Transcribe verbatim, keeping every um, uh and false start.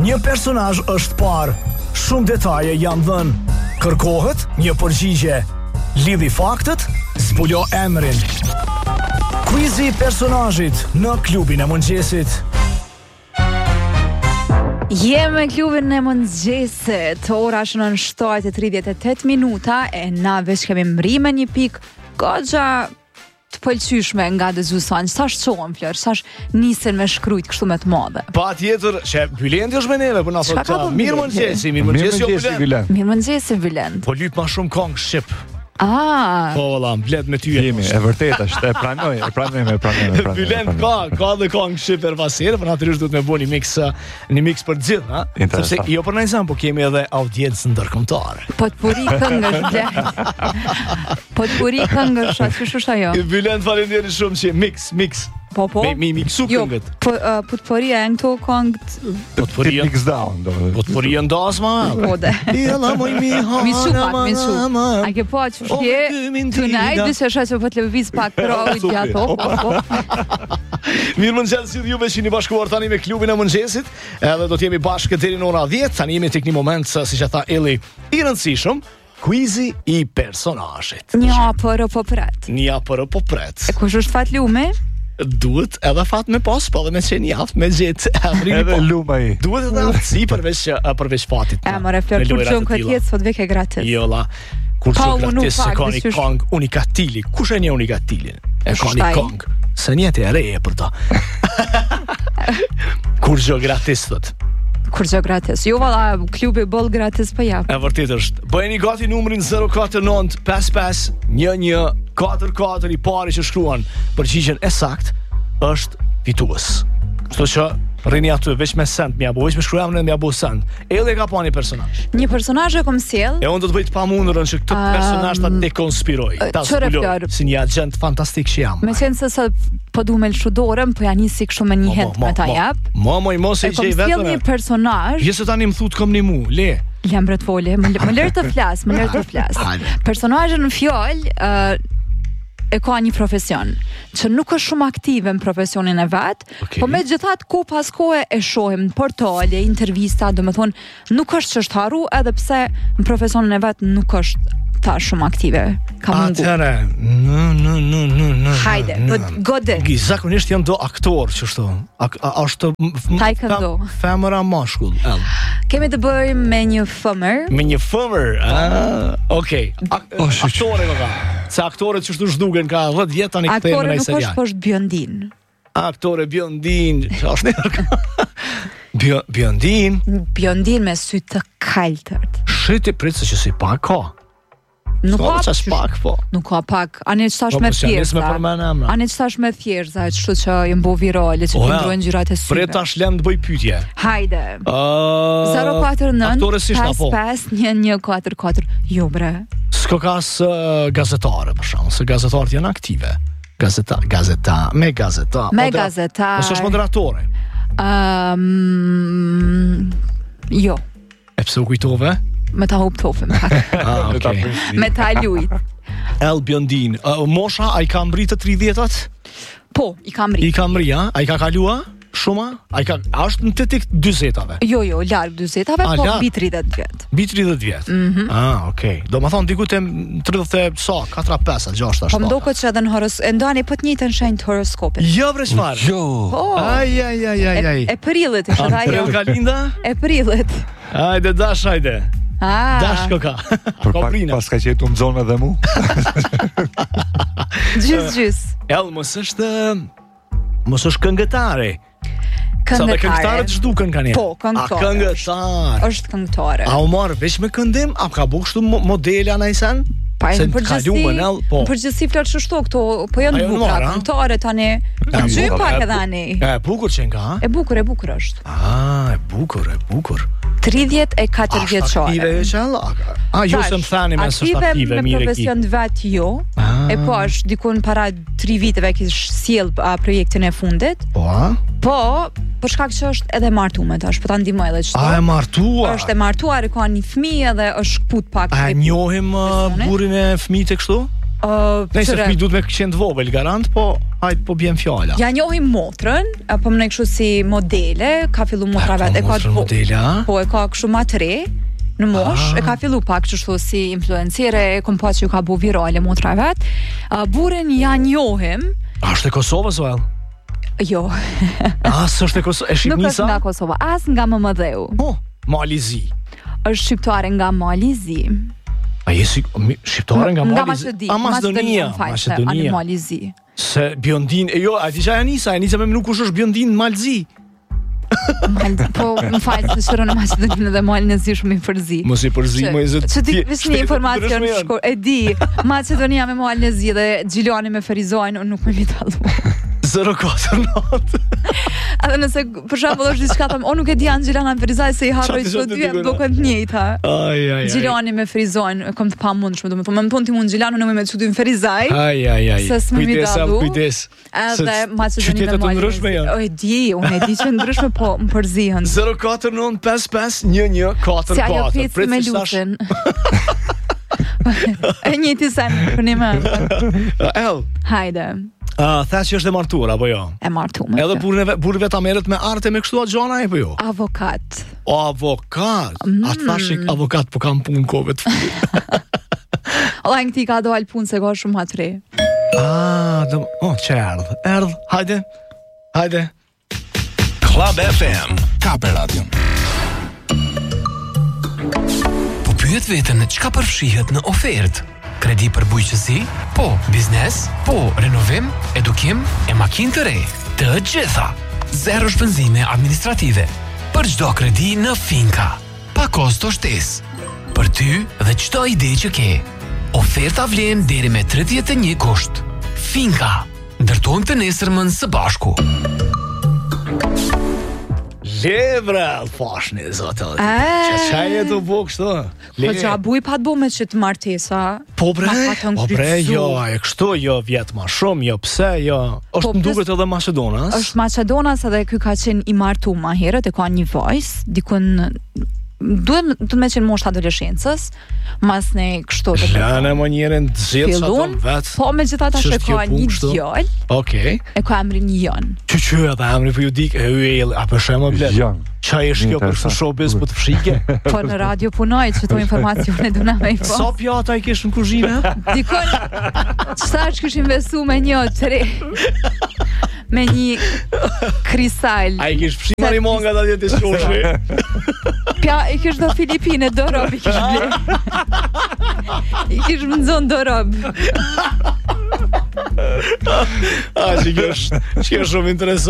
një personazh është parë, shumë detaje janë dhënë. Kërkohet një përgjigje. Lidhi faktet, zbulo emrin. Quizi i personazhit në klubin e mëngjesit. Jemi klubin e mëngjesit. Ora është në shtatë e tridhjetë e tetë minuta e na veç kemi mri me një pikë goxha të pëlqyeshme nga dëgjuesan. Sa shçohen Flor, sa nisen me shkrujt kështu me të madhe. Patjetër, që Bylenti është me neve, po na thotë mirë mëngjesi, mirë mëngjesi Bylent. Mirë mëngjesi Bylent. Po lyp më shumë kong shqip. Ah. Po valla, mbledh me ty jemi, e vërtet është, e pranoj, e pranoj, e pranoj. Bylent ka, ka dhe kong shqip për pasir, por natyrisht duhet me bëu një mix, një mix për të gjithë, ha? Sepse jo për nëjësan, po kemi edhe audiencë ndërkombëtare. Potpuri këngësh Bylent. Potpuri këngësh, ç'është është ajo? Bylent, faleminderit shumë që mix, mix. Po po. Me mi miksu këngët. Po potporia e këto këngët. Potporia mix down, do. Potporia ndasma. Po de. Jella moj mi ha. Mi supat, mi su. A ke po atë shje? Tonight this është ajo po të lëviz pak pro gjato. Po. Mirë mëngjes si juve që jeni bashkuar tani me klubin e mëngjesit. Edhe do të jemi bashkë deri në orën dhjetë. Tani jemi tek një moment, siç e tha Elli, i rëndësishëm. Quizi i personazhit. Një për po pret. Një për po pret. E kush është Fat Lumi? Duhet edhe fat me pas, po edhe me qenë jaftë me gjetë emrin edhe lumaj. Duhet edhe aftësi përveç përveç fatit. E more Flor kur çon këtë jetë sot veke gratis. Jo la. Kur çon gratis se ka një kong unikatili. Kush e një unikatilin? E ka një kong. Se njëti e re e për ta. Kur çon gratis thot. Kur çon gratis. Jo valla, klubi boll gratis po jap. E vërtet është. Bëjeni gati numrin zero katër nëntë pesë pesë një një katër katër i pari që shkruan përgjigjen e saktë është fitues. Kështu që rrini aty veç me send, mja bo, veç me shkruajmë në mja bo send. Edhe ka pa një personazh. Një personazh e kom sjell. E unë do të bëj të pamundurën që këtë um, personazh ta dekonspiroj. Ta zbuloj si një agent fantastik që jam. Me qenë se sa po du me lëshu dorën, po ja nisi kështu me një hend me ta jap. Mo, mo, mos e gjej vetëm. E kom sjell një personazh. Jese tani më thut kom një mu, le. Jam bret fole, më lër të flas, më lër të flas. Personazhi në fjalë ë e ka një profesion që nuk është shumë aktive në profesionin e vet, okay. Po megjithatë ko pas kohe e shohim në portale, intervista, domethënë nuk është që është harru, edhe pse në profesionin e vet nuk është ta shumë aktive. Ka mungu. Atëre, në, në, në, në, në, hajde, në, në. Gode. Zakonisht janë do aktor që shto. Ashtë femëra mashkull. Kemi të bëjmë me një fëmër. Me një fëmër? Ah, okej. Aktore më ka. Se aktorët që shtu shduken ka dhjetë vjet tani këtë e më nëjse aktore nuk është, po është Biondin. Aktore Biondin. Që është një Biondin? Biondin me sy të kaltërt. Shiti pritë që si pak ka. Nuk ka çfarë pak po. Nuk ka pak. Ani çfarë me thjerza. Ani çfarë me thjerza, kështu që i mbo virale, që qëndrojnë ngjyrat e syve. Pre tash lëm të bëj pyetje. Hajde. zero katër nëntë pesë pesë një një katër katër. Jo bre. S'ka kas gazetare për shkak, se gazetarët janë aktive. Gazeta, gazeta, me gazeta. Me gazeta. Ose është moderatore. Ehm Jo. E pse u kujtove? Me ta hub tofën pak. Ah, okay. Me ta lujt. El Biondin. Uh, mosha, a i ka mbri të tridhjetat? Po, i ka mbri. I ka mbri, a? A i ka kalua? Shuma? A i ka... A është në të tik dyzetave? Jo, jo, larg dyzetave, a, po bi tridhjetë vjet. Bi tridhjetë vjet? Mm -hmm. Ah, okej. Okay. Do më thonë, diku të tridhjetë sa, katër pesë, gjashtë, po më do këtë që edhe në horos... E ndani po të njëjtën shenjë të horoskopit. Jo, bre çfarë? Jo. Oh. Aj, aj, aj, aj, aj. E, e prillit, është ajo. April ka linda? E prillit. Hajde, dash, hajde. Ah. Dash ko ka. Për pak pas ka qetu në zonë edhe mu. Gjys, gjys. El, mos është... Mos është këngëtare. Këngëtare. Sa me këngëtarët zhduken kanë. Po, këngëtare. A këngëtar. Është këngëtare. A u marr veç me këndim? A ka bu kështu modele anajsen? Pa në përgjithësi, po. në përgjithësi flet çështo këto, po janë bukura, këngëtare tani. Gjym pak edhe ani. E bukur që nga? E bukur, e bukur është. Ah, e bukur, e bukur. tridhjetë e katër vjeçare. Aktive e qëllë? A, ju se më thani me së aktive, aktive me profesion vet jo. Ah. E po është dikun para tri viteve kish sjell projektin e fundit. Po, a? Po, për shkak që është edhe martuar tash, po ta ndihmoj edhe çto. A e martuar? Është e martuar, ka një fëmijë dhe është kput pak. A njohim uh, burrin e fëmijët e kështu? Uh, Nëse fëmijë duhet me qenë vogël garant, po hajt po bjen fjala. Ja njohim motrën, apo më ne kështu si modele, ka fillu motra vet, e ka të modele, a? Po e ka kështu më të re në mosh, e ka fillu pak kështu si influencere, e kom pas që ka bu virale motra vet. Uh, Burrin ja njohim. A është e Kosovës vel? Jo. A s'është e Kosovës, e Shqipnisa? Nuk është nga Kosova, as nga Mëmëdheu. Po, Malizi. Është shqiptare nga Malizi. A jesi shqiptare nga Malizi? Nga A Maqedonia, Maqedonia. Malizi. Se Biondin, e jo, a di çaja Anisa, Anisa më nuk kush është Biondin Malzi. Malzi, po më fal se shërën në Maqedoninë dhe malin e zi shumë i përzi. Mos i përzi, më i zot. Që ti vesh një informacion shko, e di, Maqedonia me malin e zi dhe Gjilani me Ferizojnë, unë nuk më mi tallu. zero katër nëntë. Edhe nëse për shembull është diçka them, o nuk e di Anxhelana Ferizaj se i harroj çdo dy duket të njëjta. Ai ai ai. Gjilani me Ferizojnë, kam të pamundshme, domethënë më thon ti mund Gjilanin në me çudin Ferizaj. Ai ai ai. Kujdes, kujdes. Edhe Maqedonia me malin. O e di, unë e di që ndryshme po më përzihen. zero katër nëntë pesë pesë një një katër katër. Si ajo pjesë me lutin. E njëti sen, për një më. El. Hajde. Uh, Tha që është e martuar, apo jo? E martuar. Edhe burri vet merret me arte me kështu atë gjona apo jo? Avokat. O, avokat. Mm. A thashik avokat po kam punë kove të fundit. Alla në këti ka do alë punë se ka shumë hatri. Ah, do, oh, që erdh. Erdh, hajde. Hajde. Club F M, Kape Radio. Po pyet veten çka përfshihet në ofertë? Kredi për bujqësi? Po. Biznes? Po. Renovim? Edukim? E makinë të re? Të gjitha. Zero shpenzime administrative. Për çdo kredi në Finka. Pa kosto shtesë. Për ty dhe çdo ide që ke. Oferta vlen deri me tridhjetë e një gusht. Finka. Ndërtojmë të nesërmën së bashku. Levra, fashni, zotë. Që qaj e të bu kështu? Po që a buj pa të bu me që të martesa. Po bre, po bre, jo, e kështu, jo, vjetë ma shumë, jo, pse, jo. është më duket edhe Maqedonas? është Maqedonas edhe ky ka qenë i martu ma herët, e ka një vajzë, dikun duhet të me qenë moshtë adoleshencës, mas ne kështu të përta. Lënë e më njërin të zhjetë sa tonë vetë. Po me gjitha ta shë ka një djallë, okay. E ka emrin Jon. Që që edhe emri për ju dik, e u e a për shemë blet. Jon. Qa e shkjo për së showbiz për të fshike? Po në radio punoj, që to informacione du na me i po. Sa pjata i kesh në kuzhine? Dikon, qëta që këshim vesu me një tre. Me një kristal. A i kish fshi marimonga da djetë i shoshi? Pja, i kish do Filipine, do rob i kish ble. I kish më nëzon do rob. A, që kjo është shumë interesant.